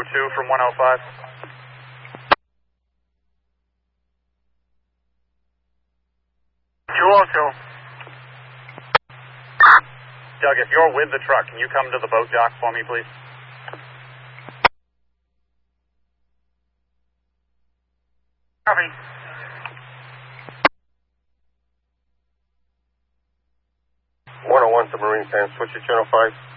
202 from 105. 202. Doug, if you're with the truck, can you come to the boat dock for me, please? Copy. 101 to Marine Time, switch to channel 5.